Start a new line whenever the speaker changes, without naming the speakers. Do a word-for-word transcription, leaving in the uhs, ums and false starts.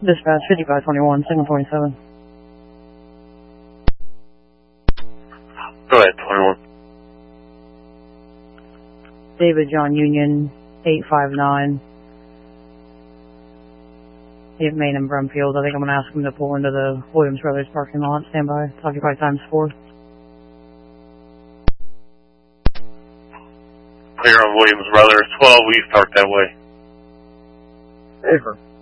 Dispatch fifty-five twenty-one, signal twenty-seven.
Go ahead, twenty-one.
David John Union, eight five nine. He at Main and Brumfield. I think I'm going to ask him to pull into the Williams Brothers parking lot. Stand by. Occupy times four.
Clear on Williams Brothers. twelve, we start that way.
Over.